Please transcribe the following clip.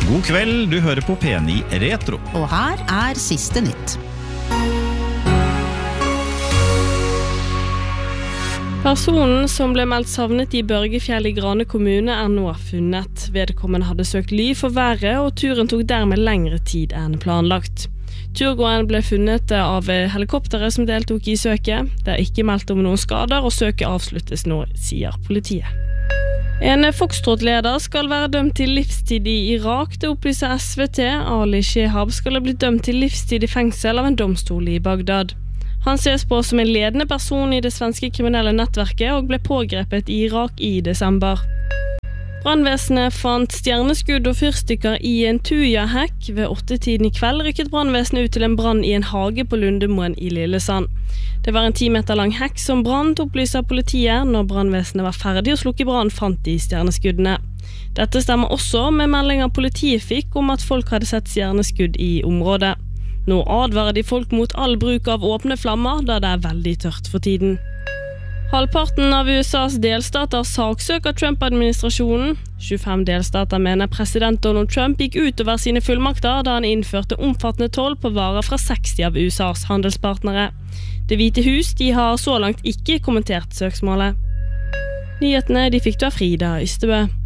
God kveld, du hører på P9 Retro. Og her siste nytt. Personen som ble meldt savnet i Børgefjell i Grane kommune nå funnet. Vedkommende hadde søkt ly for været, og turen tok dermed lengre tid enn planlagt. Turgåeren ble funnet av helikoptere som deltok i søket. Det ikke meldt om noen skader, og søket avsluttes nå, sier politiet. En Foxtrot-leder skal være dømt til livstid i Irak, det opplyser SVT. Ali Shehab skal ha blitt dømt til livstid i fengsel av en domstol i Bagdad. Han ses på som en ledende person i det svenske kriminelle nettverket og ble pågrepet i Irak i desember. Brandvesenet fant stjerneskudd og fyrstikker i en tuja-hekk. Ved 8-tiden i kveld rykket brandvesenet ut til en brann i en hage på Lundemoen i Lillesand. Det var en 10 meter lang hekk som brant, opplyser politiet. Når brandvesenet var ferdig å slukke brann, fant de stjerneskuddene. Dette stemmer også med meldinger politiet fikk om at folk hadde sett stjerneskudd i området. Nå advarer de folk mot all bruk av åpne flammer, da det veldig tørt for tiden. Halvparten av USAs delstater saksøker Trump-administrasjonen. 25 delstater mener president Donald Trump gikk utover sine fullmakter da han innførte omfattende toll på varer fra 60 av USAs handelspartnere. Det Hvite hus de har så langt ikke kommentert søksmålet. Nyhetene de fikk du av Frida Ystebø.